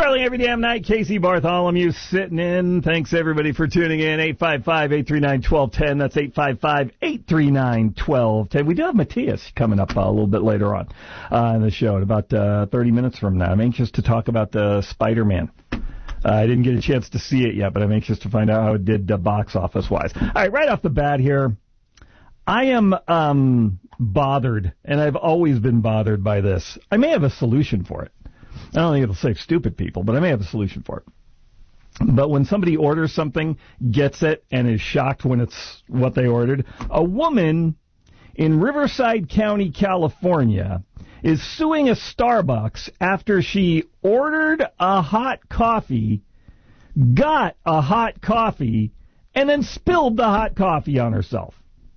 Starling every damn night. Casey Bartholomew sitting in. Thanks, everybody, for tuning in. 855-839-1210. That's 855-839-1210. We do have Matthias coming up a little bit later on in the show, in about 30 minutes from now. I'm anxious to talk about Spider-Man. I didn't get a chance to see it yet, but I'm anxious to find out how it did box office-wise. All right off the bat here, I am bothered, and I've always been bothered by this. I may have a solution for it. I don't think it'll save stupid people, but I may have a solution for it. But when somebody orders something, gets it, and is shocked when it's what they ordered, a woman in Riverside County, California, is suing a Starbucks after she ordered a hot coffee, got a hot coffee, and then spilled the hot coffee on herself.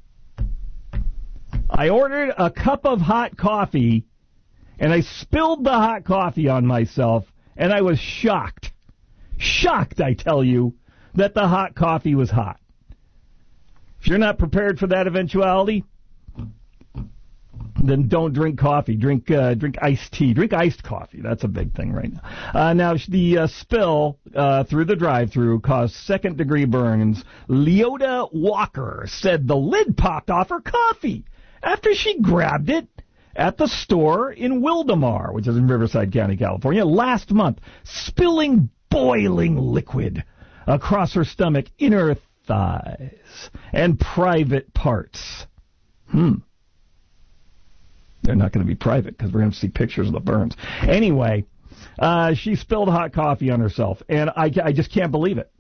I ordered a cup of hot coffee, and I spilled the hot coffee on myself, and I was shocked. Shocked, I tell you, that the hot coffee was hot. If you're not prepared for that eventuality, then don't drink coffee. Drink iced tea. Drink iced coffee. That's a big thing right now. Now, the spill through the drive-thru caused second-degree burns. Leota Walker said the lid popped off her coffee after she grabbed it at the store in Wildomar, which is in Riverside County, California, last month, spilling boiling liquid across her stomach, inner thighs, and private parts. They're not going to be private because we're going to see pictures of the burns. Anyway, she spilled hot coffee on herself, and I just can't believe it.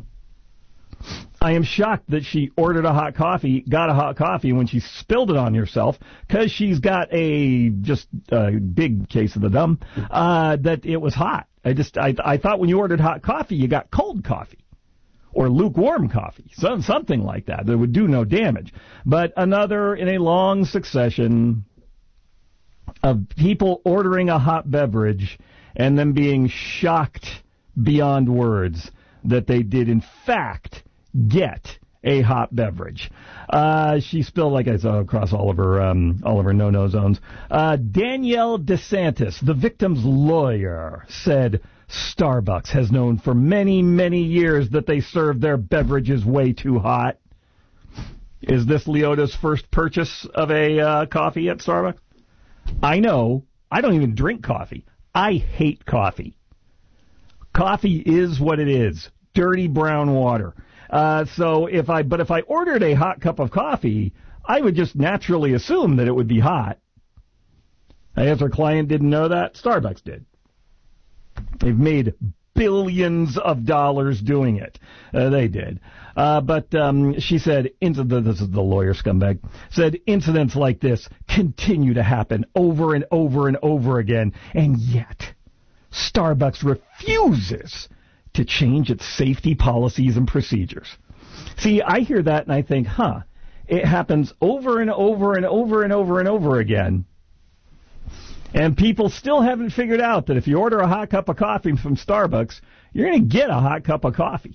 I am shocked that she ordered a hot coffee, got a hot coffee when she spilled it on herself, because she's got a big case of the dumb, that it was hot. I thought when you ordered hot coffee, you got cold coffee or lukewarm coffee, something like that would do no damage. But another in a long succession of people ordering a hot beverage and then being shocked beyond words that they did, in fact, get a hot beverage. She spilled, like I saw, across all of her no-no zones. Danielle DeSantis, the victim's lawyer, said Starbucks has known for many, many years that they serve their beverages way too hot. Is this Leota's first purchase of a coffee at Starbucks? I know. I don't even drink coffee. I hate coffee. Coffee is what it is. Dirty brown water. So if I ordered a hot cup of coffee, I would just naturally assume that it would be hot. I guess our client didn't know that. Starbucks did. They've made billions of dollars doing it. They did. But she said, this is the lawyer scumbag, said incidents like this continue to happen over and over and over again, and yet Starbucks refuses to change its safety policies and procedures. See, I hear that and I think, it happens over and over and over and over and over again. And people still haven't figured out that if you order a hot cup of coffee from Starbucks, you're going to get a hot cup of coffee.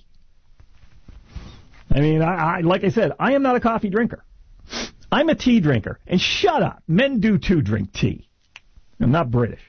I mean, I like I said, I am not a coffee drinker. I'm a tea drinker. And shut up. Men do too drink tea. I'm not British.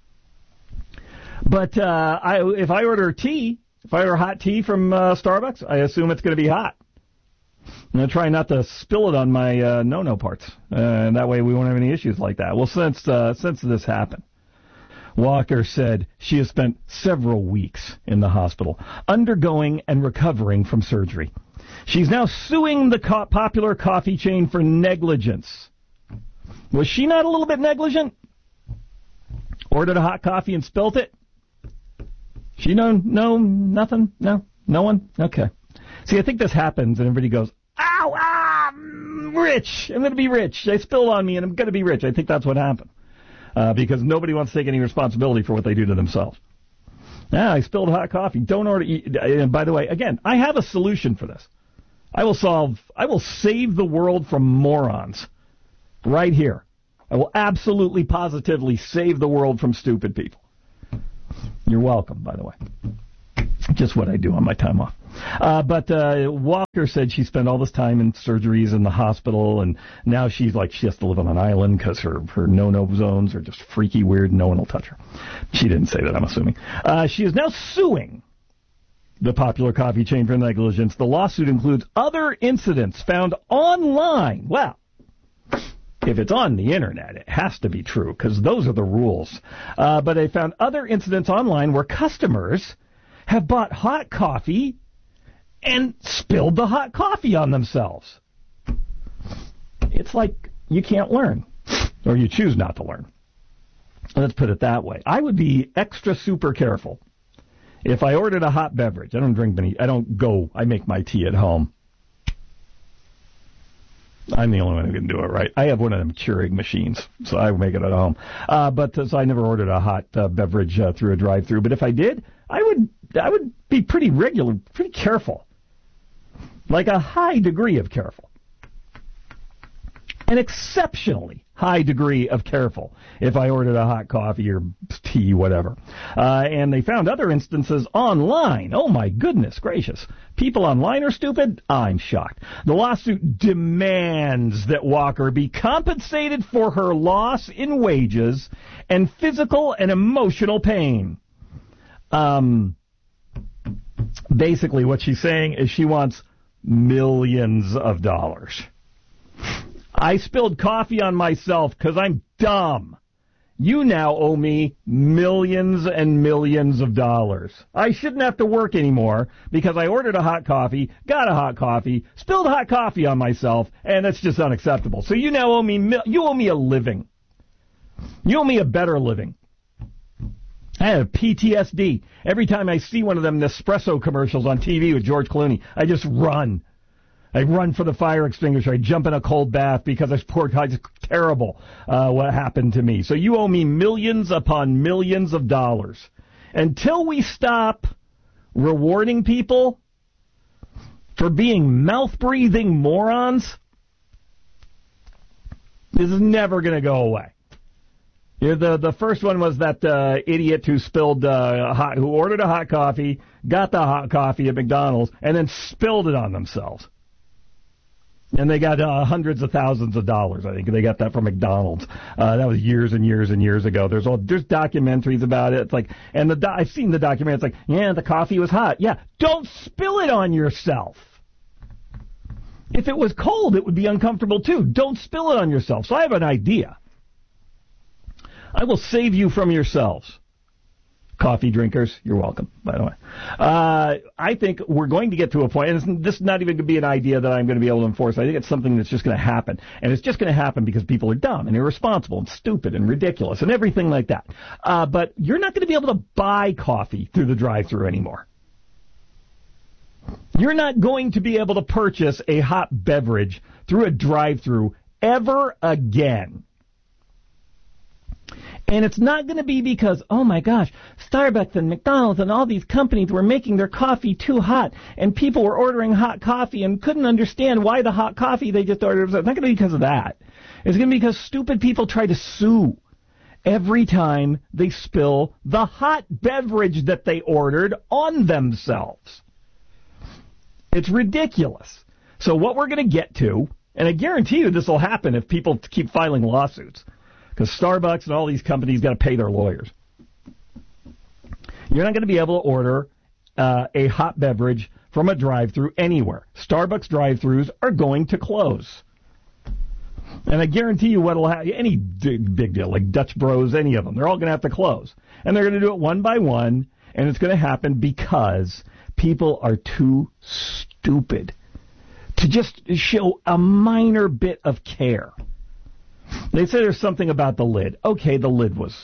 But if I order hot tea from Starbucks, I assume it's going to be hot. I'm going to try not to spill it on my no-no parts. And that way we won't have any issues like that. Well, since this happened, Walker said she has spent several weeks in the hospital, undergoing and recovering from surgery. She's now suing the popular coffee chain for negligence. Was she not a little bit negligent? Ordered a hot coffee and spilt it? She nothing? No one? Okay. See, I think this happens and everybody goes, ow, I'm rich. I'm going to be rich. They spilled on me and I'm going to be rich. I think that's what happened. Because nobody wants to take any responsibility for what they do to themselves. I spilled hot coffee. Don't order. And by the way, again, I have a solution for this. I will save the world from morons right here. I will absolutely, positively save the world from stupid people. You're welcome, by the way. Just what I do on my time off. But Walker said she spent all this time in surgeries in the hospital, and now she's like she has to live on an island because her no-no zones are just freaky weird. No one will touch her. She didn't say that, I'm assuming. She is now suing the popular coffee chain for negligence. The lawsuit includes other incidents found online. Well, if it's on the internet, it has to be true because those are the rules. But they found other incidents online where customers have bought hot coffee and spilled the hot coffee on themselves. It's like you can't learn, or you choose not to learn. Let's put it that way. I would be extra super careful if I ordered a hot beverage. I don't drink any. I make my tea at home. I'm the only one who can do it right. I have one of them Keurig machines, so I make it at home. So I never ordered a hot beverage through a drive-thru. But if I did, I would be pretty regular, pretty careful, like a high degree of careful, an exceptionally high degree of careful if I ordered a hot coffee or tea, whatever. And they found other instances online. Oh, my goodness gracious. People online are stupid? I'm shocked. The lawsuit demands that Walker be compensated for her loss in wages and physical and emotional pain. Basically, what she's saying is she wants millions of dollars. I spilled coffee on myself because I'm dumb. You now owe me millions and millions of dollars. I shouldn't have to work anymore because I ordered a hot coffee, got a hot coffee, spilled hot coffee on myself, and that's just unacceptable. So you now owe me a living. You owe me a better living. I have PTSD. Every time I see one of them Nespresso commercials on TV with George Clooney, I just run. I run for the fire extinguisher. I jump in a cold bath because it's terrible what happened to me. So you owe me millions upon millions of dollars. Until we stop rewarding people for being mouth-breathing morons, this is never going to go away. The first one was that idiot who who ordered a hot coffee, got the hot coffee at McDonald's, and then spilled it on themselves. And they got hundreds of thousands of dollars. I think they got that from McDonald's. That was years and years and years ago. There's documentaries about it. It's like, and I've seen the documentary. It's like, yeah, the coffee was hot. Yeah, don't spill it on yourself. If it was cold, it would be uncomfortable too. Don't spill it on yourself. So I have an idea. I will save you from yourselves. Coffee drinkers, you're welcome, by the way. I think we're going to get to a point, and this is not even going to be an idea that I'm going to be able to enforce. I think it's something that's just going to happen. And it's just going to happen because people are dumb and irresponsible and stupid and ridiculous and everything like that. But you're not going to be able to buy coffee through the drive-thru anymore. You're not going to be able to purchase a hot beverage through a drive-thru ever again. And it's not going to be because, oh my gosh, Starbucks and McDonald's and all these companies were making their coffee too hot, and people were ordering hot coffee and couldn't understand why the hot coffee they just ordered. It's not going to be because of that. It's going to be because stupid people try to sue every time they spill the hot beverage that they ordered on themselves. It's ridiculous. So what we're going to get to, and I guarantee you this will happen if people keep filing lawsuits, because Starbucks and all these companies got to pay their lawyers. You're not going to be able to order a hot beverage from a drive-thru anywhere. Starbucks drive-thrus are going to close. And I guarantee you what will happen, any big deal, like Dutch Bros, any of them, they're all going to have to close. And they're going to do it one by one, and it's going to happen because people are too stupid to just show a minor bit of care. They say there's something about the lid. Okay, the lid was,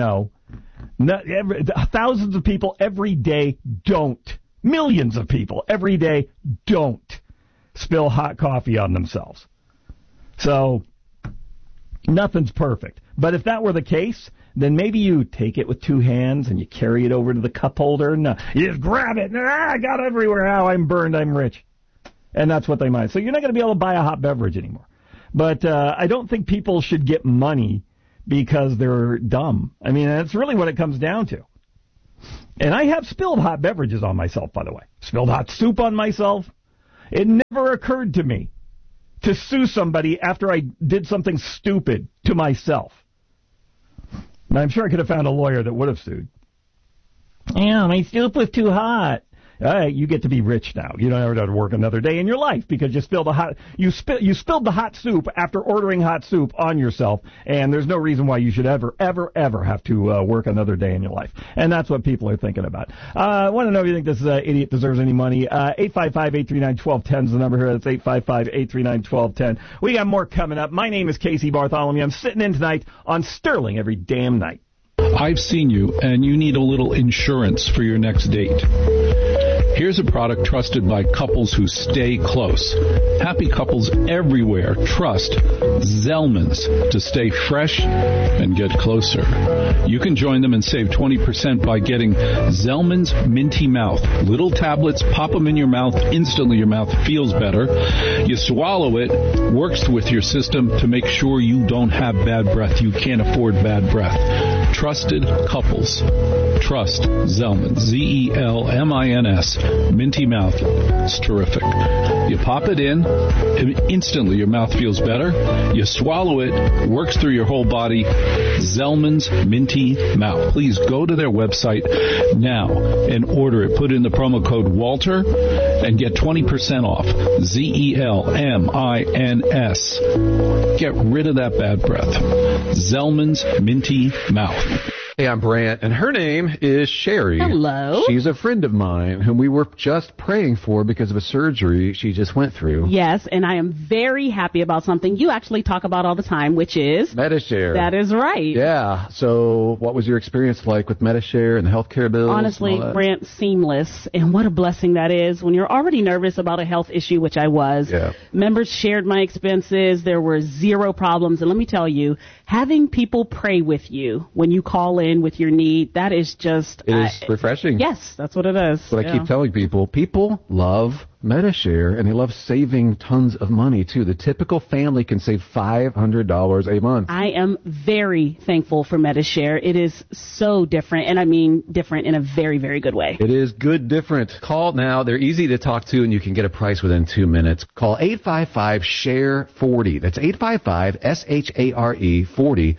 thousands of people every day don't. Millions of people every day don't spill hot coffee on themselves. So, nothing's perfect. But if that were the case, then maybe you take it with two hands and you carry it over to the cup holder and you just grab it and I got it everywhere. Oh, I'm burned, I'm rich. And that's what they might. So you're not going to be able to buy a hot beverage anymore. But I don't think people should get money because they're dumb. I mean, that's really what it comes down to. And I have spilled hot beverages on myself, by the way. Spilled hot soup on myself. It never occurred to me to sue somebody after I did something stupid to myself. And I'm sure I could have found a lawyer that would have sued. Yeah, my soup was too hot. All right, you get to be rich now. You don't ever have to work another day in your life because you spilled you spilled the hot soup after ordering hot soup on yourself, and there's no reason why you should ever have to work another day in your life. And that's what people are thinking about. I want to know if you think this idiot deserves any money. 855-839-1210 is the number here. That's 855-839-1210. We got more coming up. My name is Casey Bartholomew. I'm sitting in tonight on Sterling every damn night. I've seen you, and you need a little insurance for your next date. Here's a product trusted by couples who stay close. Happy couples everywhere trust Zellman's to stay fresh and get closer. You can join them and save 20% by getting Zellman's Minty Mouth. Little tablets, pop them in your mouth. Instantly your mouth feels better. You swallow it, works with your system to make sure you don't have bad breath. You can't afford bad breath. Trusted couples. Trust Zellman. Z-E-L-M-I-N-S. Minty Mouth. It's terrific. You pop it in, and instantly your mouth feels better. You swallow it, works through your whole body. Zellman's Minty Mouth. Please go to their website now and order it. Put in the promo code Walter and get 20% off. Z-E-L-M-I-N-S. Get rid of that bad breath. Zellman's Minty Mouth. Hey, I'm Brant, and her name is Sherry. Hello. She's a friend of mine whom we were just praying for because of a surgery she just went through. Yes, and I am very happy about something you actually talk about all the time, which is Medi-Share. That is right. Yeah. So what was your experience like with Medi-Share and the healthcare bills? Honestly, Brant, seamless. And what a blessing that is when you're already nervous about a health issue, which I was. Yeah. Members shared my expenses. There were zero problems. And let me tell you, having people pray with you when you call in with your need, that is just... It is refreshing. Yes, that's what it is. That's what I keep telling people. People love Medi-Share, and they love saving tons of money, too. The typical family can save $500 a month. I am very thankful for Medi-Share. It is so different, and I mean different in a very, very good way. It is good different. Call now. They're easy to talk to, and you can get a price within 2 minutes. Call 855-SHARE-40. That's 855-SHARE-40.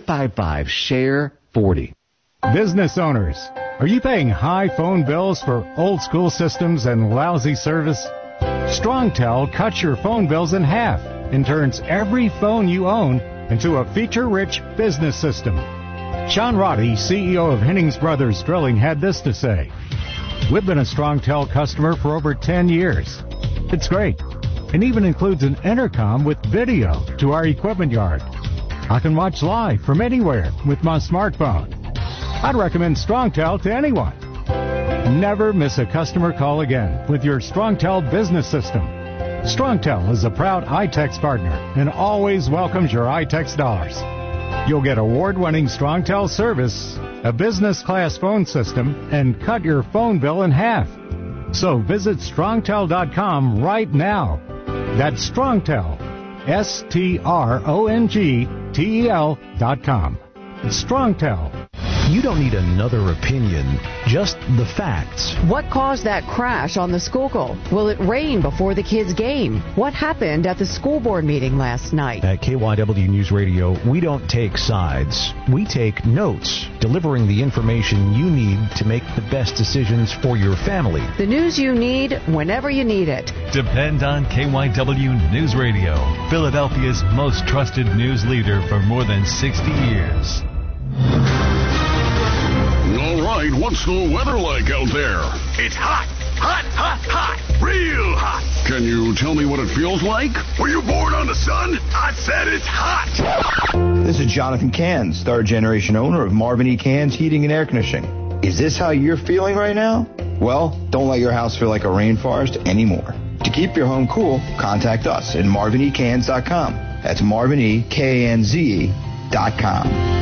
855-SHARE-40. Business owners, are you paying high phone bills for old school systems and lousy service? StrongTel cuts your phone bills in half and turns every phone you own into a feature-rich business system. Sean Roddy, CEO of Hennings Brothers Drilling, had this to say. We've been a StrongTel customer for over 10 years. It's great, and even includes an intercom with video to our equipment yard. I can watch live from anywhere with my smartphone. I'd recommend StrongTel to anyone. Never miss a customer call again with your StrongTel business system. StrongTel is a proud iTex partner and always welcomes your iTex dollars. You'll get award-winning StrongTel service, a business-class phone system, and cut your phone bill in half. So visit StrongTel.com right now. That's StrongTel, StrongTel.com. StrongTel. You don't need another opinion, just the facts. What caused that crash on the Schuylkill? Will it rain before the kids' game? What happened at the school board meeting last night? At KYW News Radio, we don't take sides. We take notes, delivering the information you need to make the best decisions for your family. The news you need whenever you need it. Depend on KYW News Radio, Philadelphia's most trusted news leader for more than 60 years. All right, what's the weather like out there? It's hot, hot, hot, hot, real hot. Can you tell me what it feels like? Were you born on the sun? I said it's hot. This is Jonathan Cans, third-generation owner of Marvin E. Cans Heating and Air Conditioning. Is this how you're feeling right now? Well, don't let your house feel like a rainforest anymore. To keep your home cool, contact us at marvinecans.com. That's marvinekanze.com.